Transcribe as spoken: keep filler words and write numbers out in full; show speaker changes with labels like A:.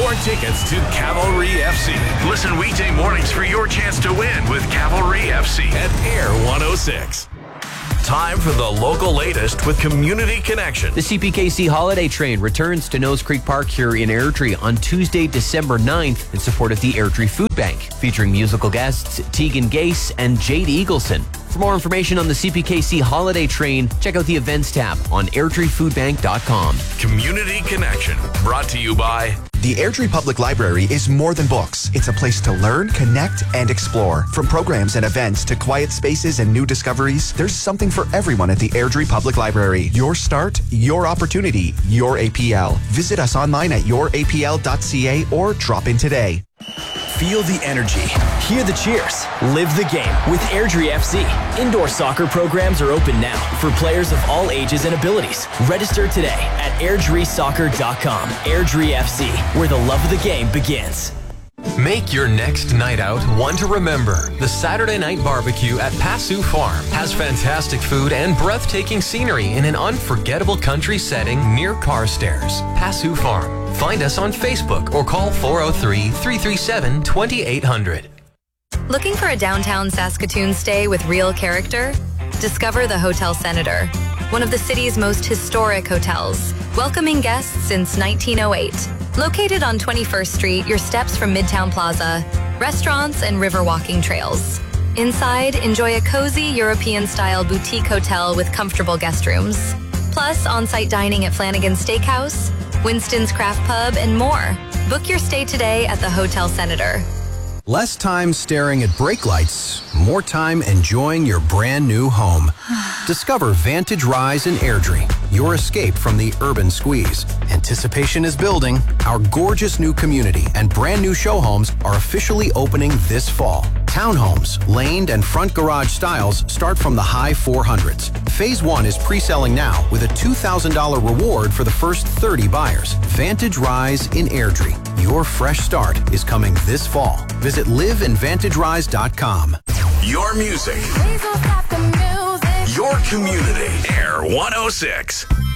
A: your tickets to Cavalry F C.
B: Listen weekday mornings for your chance to win with Cavalry F C
A: at Air one oh six. Time for the local latest with Community Connection.
C: The C P K C Holiday Train returns to Nose Creek Park here in Airdrie on Tuesday, December ninth in support of the Airdrie Food Bank, featuring musical guests Tegan Gase and Jade Eagleson. For more information on the C P K C Holiday Train, check out the events tab on airdrie food bank dot com.
A: Community Connection, brought to you by...
D: The Airdrie Public Library is more than books. It's a place to learn, connect, and explore. From programs and events to quiet spaces and new discoveries, there's something for everyone at the Airdrie Public Library. Your start, your opportunity, your A P L. Visit us online at your a p l dot c a or drop in today.
E: Feel the energy. Hear the cheers. Live the game with Airdrie F C. Indoor soccer programs are open now for players of all ages and abilities. Register today at airdrie soccer dot com. Airdrie F C, where the love of the game begins.
F: Make your next night out one to remember. The Saturday Night Barbecue at Passu Farm has fantastic food and breathtaking scenery in an unforgettable country setting near Carstairs. Passu Farm. Find us on Facebook or call four oh three, three three seven, two eight hundred.
G: Looking for a downtown Saskatoon stay with real character? Discover the Hotel Senator, one of the city's most historic hotels, welcoming guests since nineteen oh eight. Located on twenty-first Street, your steps from Midtown Plaza, restaurants and river walking trails. Inside, enjoy a cozy European-style boutique hotel with comfortable guest rooms. Plus, on-site dining at Flanagan's Steakhouse, Winston's Craft Pub, and more. Book your stay today at the Hotel Senator.
H: Less time staring at brake lights, more time enjoying your brand new home. Discover Vantage Rise in Airdrie, your escape from the urban squeeze. Anticipation is building. Our gorgeous new community and brand new show homes are officially opening this fall. Townhomes, laned and front garage styles start from the high four hundreds. Phase one is pre-selling now with a two thousand dollars reward for the first thirty buyers. Vantage Rise in Airdrie. Your fresh start is coming this fall. Visit live in vantage rise dot com.
A: Your music. Your community. Air one oh six.